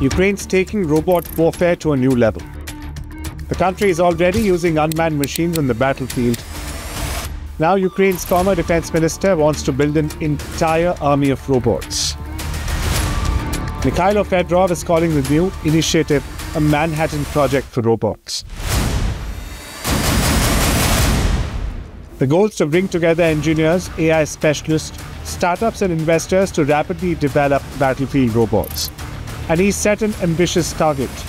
Ukraine's taking robot warfare to a new level. The country is already using unmanned machines on the battlefield. Now Ukraine's former defense minister wants to build an entire army of robots. Mikhailo Fedorov is calling the new initiative a Manhattan Project for robots. The goal is to bring together engineers, AI specialists, startups and investors to rapidly develop battlefield robots. And he's set an ambitious target: